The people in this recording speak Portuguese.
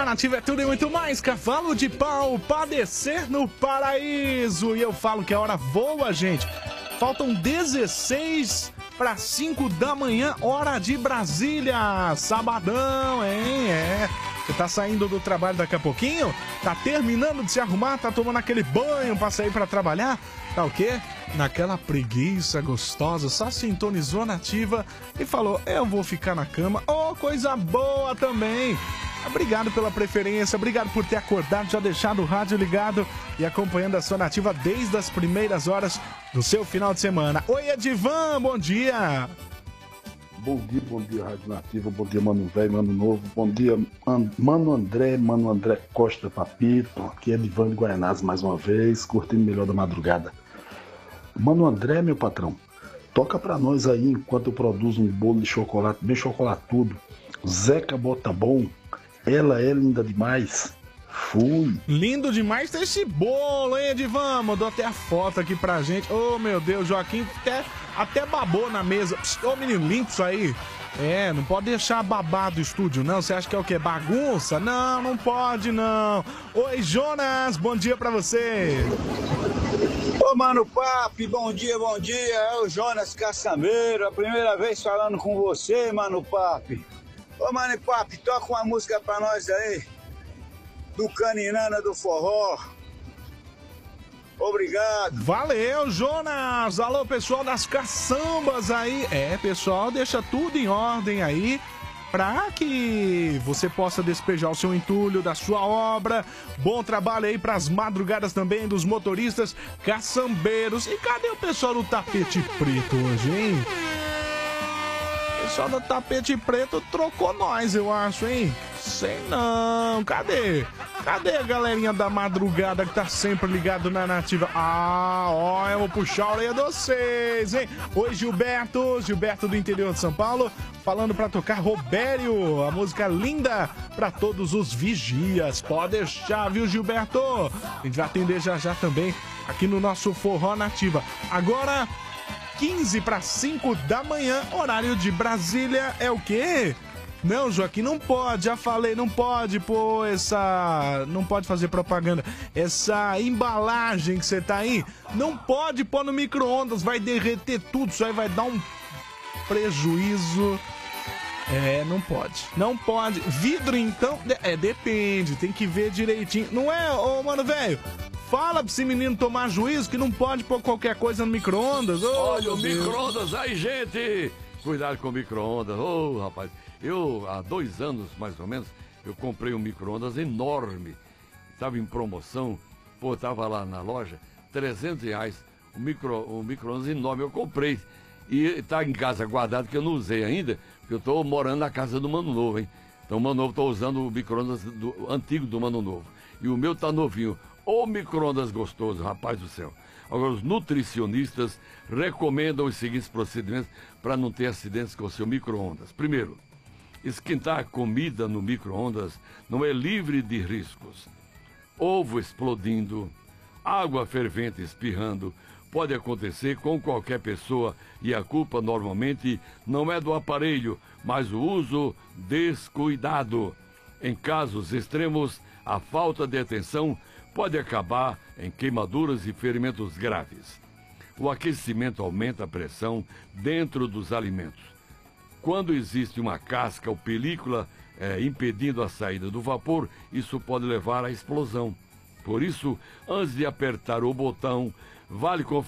Na Nativa é tudo e muito mais. Cavalo de pau, padecer no paraíso. E eu falo que a hora voa, gente. Faltam 16 para 5 da manhã, hora de Brasília. Sabadão, hein? Você tá saindo do trabalho daqui a pouquinho? Tá terminando de se arrumar? Tá tomando aquele banho pra sair pra trabalhar? Tá o quê? Naquela preguiça gostosa, só sintonizou a Nativa e falou, eu vou ficar na cama. Oh, coisa boa também! Obrigado pela preferência, obrigado por ter acordado, já deixado o rádio ligado e acompanhando a sua Nativa desde as primeiras horas do seu final de semana. Oi, Edivan, bom dia! Bom dia, Rádio Nativa, bom dia, Mano Velho, Mano Novo, bom dia, Mano André Costa Papito, aqui é Edivan de Guaianazes mais uma vez, curtindo o melhor da madrugada. Mano André, meu patrão, toca pra nós aí enquanto eu produzo um bolo de chocolate, bem chocolatudo. Zeca Bota Bom, ela é linda demais. Fui. Lindo demais ter esse bolo, hein, Edivan? Mandou até a foto aqui pra gente. Oh, meu Deus, Joaquim até babou na mesa. Ô, menino, limpo isso aí. Não pode deixar babado o estúdio, não. Você acha que é o quê? Bagunça? Não, não pode, não. Oi, Jonas, bom dia pra você. Ô, Mano Papi, bom dia. É o Jonas Caçameiro, a primeira vez falando com você, Mano Papi. Ô, Mano Papi, toca uma música pra nós aí, do Caninana do Forró. Obrigado. Valeu, Jonas. Alô, pessoal das caçambas aí. Pessoal, deixa tudo em ordem aí pra que você possa despejar o seu entulho da sua obra. Bom trabalho aí pras madrugadas também dos motoristas caçambeiros. E cadê o pessoal do tapete preto hoje, hein? O pessoal do tapete preto trocou nós, eu acho, hein? Sei não. Cadê? Cadê a galerinha da madrugada que tá sempre ligado na Nativa? Eu vou puxar a orelha de vocês, hein? Oi, Gilberto do interior de São Paulo, falando pra tocar Robério, a música linda pra todos os vigias. Pode deixar, viu, Gilberto? A gente vai atender já também aqui no nosso Forró Nativa. Agora, 15 para 5 da manhã, horário de Brasília, é o quê? Não, Joaquim, não pode, já falei, não pode pôr não pode fazer propaganda. Essa embalagem que você tá aí, não pode pôr no micro-ondas, vai derreter tudo, isso aí vai dar um prejuízo. Não pode. Não pode. Vidro, então, depende, tem que ver direitinho. Não é, ô, mano, velho? Fala pra esse menino tomar juízo que não pode pôr qualquer coisa no micro-ondas. Olha o micro-ondas aí, gente! Cuidado com o micro-ondas. Rapaz, eu, há 2 anos, mais ou menos, eu comprei um micro-ondas enorme. Estava em promoção, tava lá na loja, R$300, um micro-ondas enorme. Eu comprei e tá em casa guardado, que eu não usei ainda, porque eu tô morando na casa do Mano Novo, hein? Então o Mano Novo, tô usando o micro-ondas antigo do Mano Novo. E o meu tá novinho. Ô micro-ondas gostoso, rapaz do céu. Agora, os nutricionistas recomendam os seguintes procedimentos para não ter acidentes com o seu micro-ondas. Primeiro, esquentar a comida no micro-ondas não é livre de riscos. Ovo explodindo, água fervente espirrando, pode acontecer com qualquer pessoa e a culpa normalmente não é do aparelho, mas o uso descuidado. Em casos extremos, a falta de atenção pode acabar em queimaduras e ferimentos graves. O aquecimento aumenta a pressão dentro dos alimentos. Quando existe uma casca ou película impedindo a saída do vapor, isso pode levar à explosão. Por isso, antes de apertar o botão, vale conferir